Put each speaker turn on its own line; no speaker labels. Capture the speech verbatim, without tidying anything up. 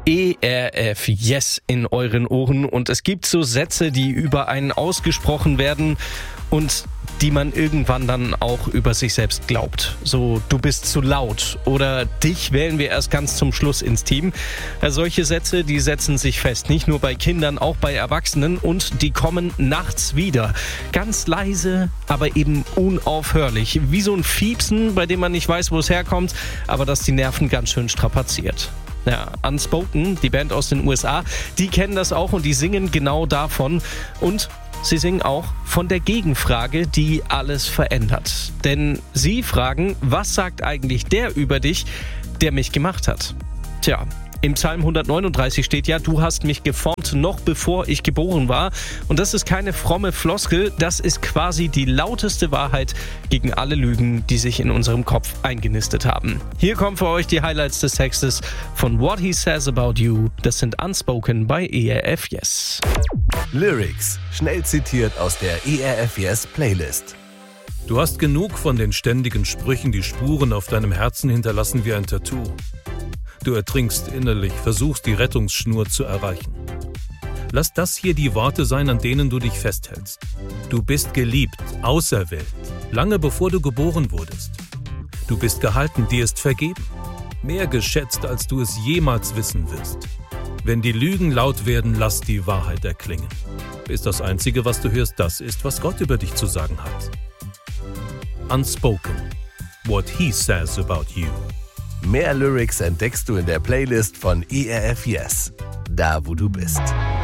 E R F Yes in euren Ohren und es gibt so Sätze, die über einen ausgesprochen werden und die man irgendwann dann auch über sich selbst glaubt. So, du bist zu laut oder dich wählen wir erst ganz zum Schluss ins Team. Also solche Sätze, die setzen sich fest, nicht nur bei Kindern, auch bei Erwachsenen und die kommen nachts wieder. Ganz leise, aber eben unaufhörlich. Wie so ein Fiepsen, bei dem man nicht weiß, wo es herkommt, aber das die Nerven ganz schön strapaziert. Ja, Unspoken, die Band aus den U S A, die kennen das auch und die singen genau davon. Und sie singen auch von der Gegenfrage, die alles verändert. Denn sie fragen, was sagt eigentlich der über dich, der mich gemacht hat? Tja, im Psalm hundertneununddreißig steht ja, du hast mich geformt, noch bevor ich geboren war. Und das ist keine fromme Floskel, das ist quasi die lauteste Wahrheit gegen alle Lügen, die sich in unserem Kopf eingenistet haben. Hier kommen für euch die Highlights des Textes von What He Says About You. Das sind Unspoken bei E R F Yes.
Lyrics, schnell zitiert aus der E R F Yes Playlist.
Du hast genug von den ständigen Sprüchen, die Spuren auf deinem Herzen hinterlassen wie ein Tattoo. Du ertrinkst innerlich, versuchst die Rettungsschnur zu erreichen. Lass das hier die Worte sein, an denen du dich festhältst. Du bist geliebt, auserwählt, lange bevor du geboren wurdest. Du bist gehalten, dir ist vergeben. Mehr geschätzt, als du es jemals wissen wirst. Wenn die Lügen laut werden, lass die Wahrheit erklingen. Bis das Einzige, was du hörst, das ist, was Gott über dich zu sagen hat. Unspoken. What He Says About You.
Mehr Lyrics entdeckst du in der Playlist von E R F Yes, da wo du bist.